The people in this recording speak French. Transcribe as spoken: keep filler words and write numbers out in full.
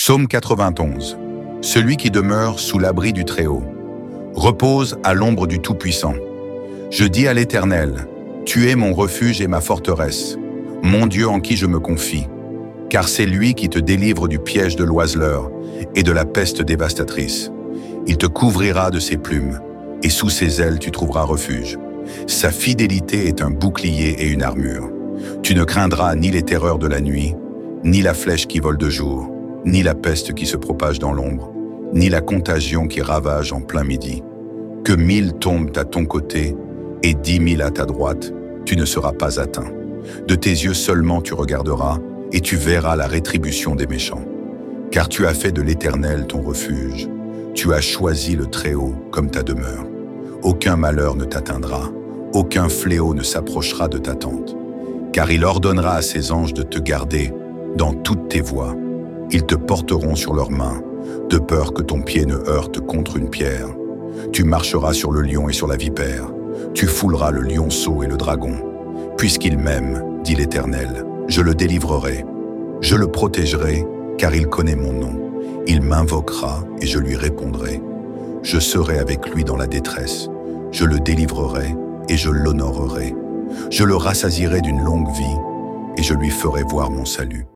Psaume quatre-vingt-onze. Celui qui demeure sous l'abri du Très-Haut repose à l'ombre du Tout-Puissant. Je dis à l'Éternel, tu es mon refuge et ma forteresse, mon Dieu en qui je me confie, car c'est lui qui te délivre du piège de l'oiseleur et de la peste dévastatrice. Il te couvrira de ses plumes, et sous ses ailes tu trouveras refuge. Sa fidélité est un bouclier et une armure. Tu ne craindras ni les terreurs de la nuit, ni la flèche qui vole de jour, ni la peste qui se propage dans l'ombre, ni la contagion qui ravage en plein midi. Que mille tombent à ton côté et dix mille à ta droite, tu ne seras pas atteint. De tes yeux seulement tu regarderas et tu verras la rétribution des méchants. Car tu as fait de l'Éternel ton refuge. Tu as choisi le Très-Haut comme ta demeure. Aucun malheur ne t'atteindra, aucun fléau ne s'approchera de ta tente. Car il ordonnera à ses anges de te garder dans toutes tes voies. Ils te porteront sur leurs mains, de peur que ton pied ne heurte contre une pierre. Tu marcheras sur le lion et sur la vipère. Tu fouleras le lionceau et le dragon. Puisqu'il m'aime, dit l'Éternel, je le délivrerai. Je le protégerai, car il connaît mon nom. Il m'invoquera et je lui répondrai. Je serai avec lui dans la détresse. Je le délivrerai et je l'honorerai. Je le rassasierai d'une longue vie et je lui ferai voir mon salut.